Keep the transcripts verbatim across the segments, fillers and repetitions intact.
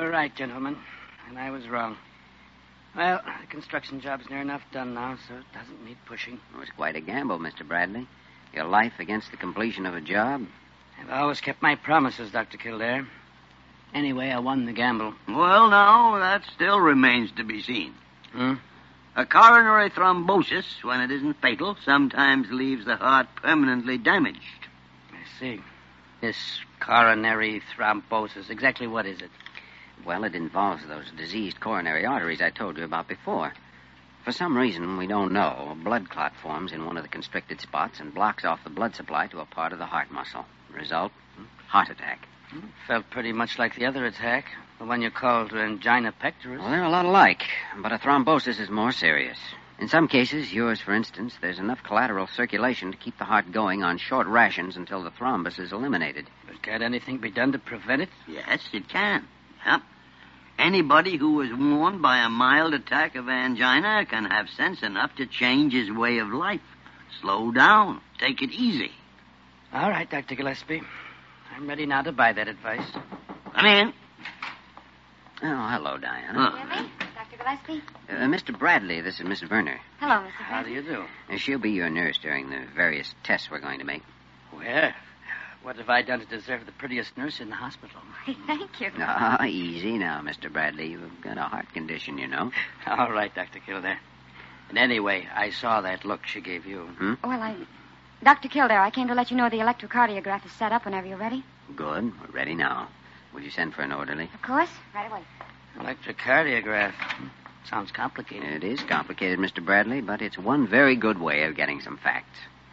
were right, gentlemen. And I was wrong. Well, the construction job's near enough done now, so it doesn't need pushing. It was quite a gamble, Mister Bradley. Your life against the completion of a job. I've always kept my promises, Doctor Kildare. Anyway, I won the gamble. Well, now, that still remains to be seen. Hmm? A coronary thrombosis, when it isn't fatal, sometimes leaves the heart permanently damaged. I see. This coronary thrombosis, exactly what is it? Well, it involves those diseased coronary arteries I told you about before. For some reason we don't know, a blood clot forms in one of the constricted spots and blocks off the blood supply to a part of the heart muscle. Result, heart attack. Felt pretty much like the other attack, the one you called angina pectoris. Well, they're a lot alike, but a thrombosis is more serious. In some cases, yours, for instance, there's enough collateral circulation to keep the heart going on short rations until the thrombus is eliminated. But can't anything be done to prevent it? Yes, it can. Yep. Anybody who is warned by a mild attack of angina can have sense enough to change his way of life. Slow down. Take it easy. All right, Doctor Gillespie. I'm ready now to buy that advice. Come in. Oh, hello, Diana. Jimmy? Doctor Gillespie? Uh, Mister Bradley, this is Miss Werner. Hello, Mister How do you do? Uh, she'll be your nurse during the various tests we're going to make. Well, what have I done to deserve the prettiest nurse in the hospital? Why, thank you. Ah, easy now, Mister Bradley. You've got a heart condition, you know. All right, Doctor Kildare. And anyway, I saw that look she gave you. Hmm? Well, I... Doctor Kildare, I came to let you know the electrocardiograph is set up whenever you're ready. Good. We're ready now. Will you send for an orderly? Of course. Right away. Electrocardiograph. Sounds complicated. It is complicated, Mister Bradley, but it's one very good way of getting some facts.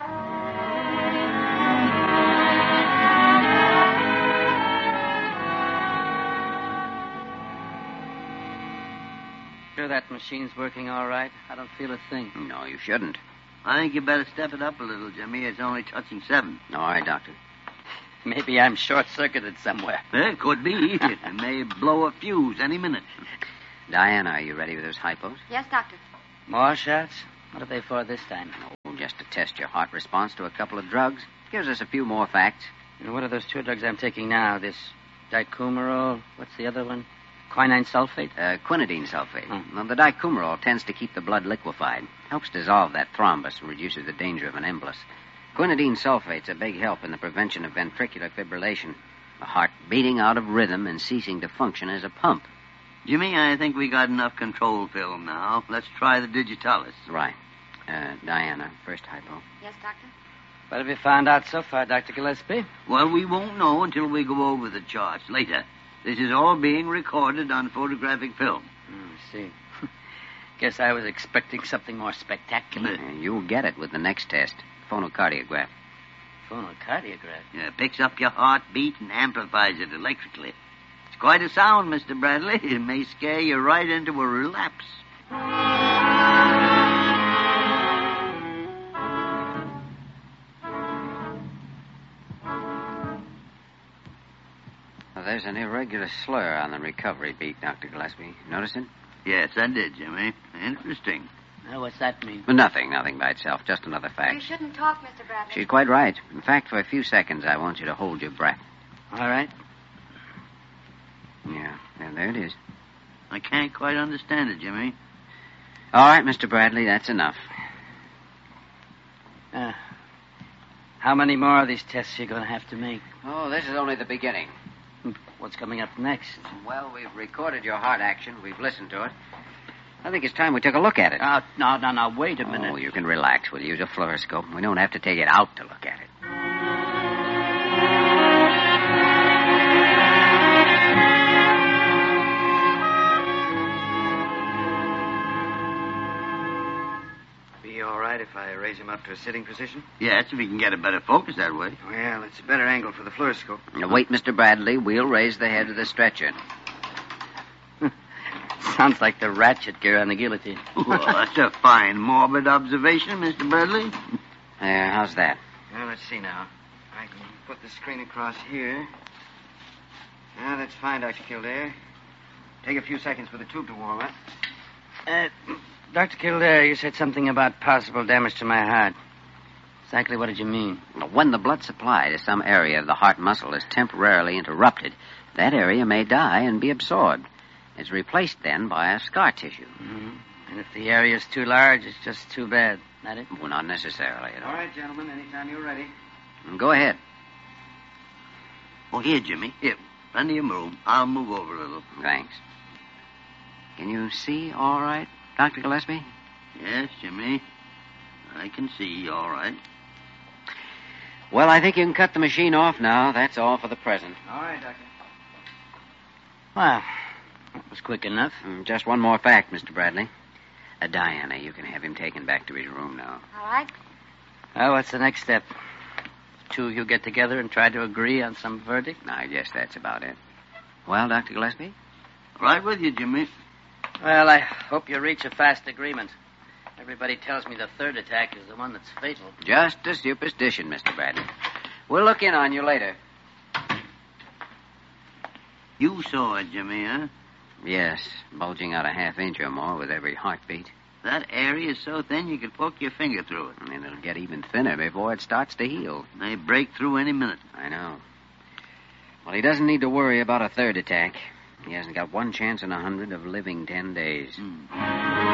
Sure that machine's working all right? I don't feel a thing. No, you shouldn't. I think you better step it up a little, Jimmy. It's only touching seven. All right, Doctor. Maybe I'm short-circuited somewhere. It could be. It may blow a fuse any minute. Diana, are you ready with those hypos? Yes, Doctor. More shots? What are they for this time? Oh, just to test your heart response to a couple of drugs. Gives us a few more facts. And what are those two drugs I'm taking now? This dicumarol, what's the other one? Quinine sulfate? Uh, quinidine sulfate. Hmm. Well, the dicumarol tends to keep the blood liquefied. Helps dissolve that thrombus and reduces the danger of an embolus. Quinidine sulfate's a big help in the prevention of ventricular fibrillation. The heart beating out of rhythm and ceasing to function as a pump. Jimmy, I think we got enough control film now. Let's try the digitalis. Right. Uh, Diana, first hypo. Yes, Doctor? What have you found out so far, Doctor Gillespie? Well, we won't know until we go over the charts later. This is all being recorded on photographic film. Oh, I see. Guess I was expecting something more spectacular. Uh, you'll get it with the next test. Phonocardiograph. Phonocardiograph? Yeah, picks up your heartbeat and amplifies it electrically. It's quite a sound, Mister Bradley. It may scare you right into a relapse. Well, there's an irregular slur on the recovery beat, Doctor Gillespie. Notice it? Yes, I did, Jimmy. Interesting. Well, what's that mean? Well, nothing, nothing by itself. Just another You fact. shouldn't talk, Mister Bradley. She's quite right. In fact, for a few seconds, I want you to hold your breath. All right. Yeah, yeah, there it is. I can't quite understand it, Jimmy. All right, Mister Bradley, that's enough. Uh, how many more of these tests are you going to have to make? Oh, this is only the beginning. What's coming up next? Well, we've recorded your heart action. We've listened to it. I think it's time we took a look at it. Oh, no, no, no, wait a minute. Oh, you can relax. We'll use a fluoroscope. We don't have to take it out to look at it. Be all right if I raise him up to a sitting position? Yes, if we can get a better focus that way. Well, it's a better angle for the fluoroscope. Now, wait, Mister Bradley. We'll raise the head of the stretcher. Sounds like the ratchet gear on the guillotine. Well, that's a fine morbid observation, Mister Bradley. There, how's that? Well, let's see now. I can put the screen across here. Now, that's fine, Doctor Kildare. Take a few seconds for the tube to warm up. Uh, Doctor Kildare, you said something about possible damage to my heart. Exactly what did you mean? When the blood supply to some area of the heart muscle is temporarily interrupted, that area may die and be absorbed. It's replaced then by a scar tissue. Mm-hmm. And if the area's too large, it's just too bad. That it? Well, not necessarily at all. All right, gentlemen, anytime you're ready. Go ahead. Oh, here, Jimmy. Here. Plenty of room. I'll move over a little. Thanks. Can you see all right, Doctor Gillespie? Yes, Jimmy. I can see all right. Well, I think you can cut the machine off now. That's all for the present. All right, Doctor. Well, that was quick enough. Mm, Just one more fact, Mister Bradley. Uh, Diana, you can have him taken back to his room now. All right. Well, what's the next step? Two of you get together and try to agree on some verdict? I guess that's about it. Well, Doctor Gillespie? Right with you, Jimmy. Well, I hope you reach a fast agreement. Everybody tells me the third attack is the one that's fatal. Just a superstition, Mister Bradley. We'll look in on you later. You saw it, Jimmy, huh? Yes, bulging out a half inch or more with every heartbeat. That area is so thin you could poke your finger through it. And it'll get even thinner before it starts to heal. They break through any minute. I know. Well, he doesn't need to worry about a third attack. He hasn't got one chance in a hundred of living ten days. Hmm.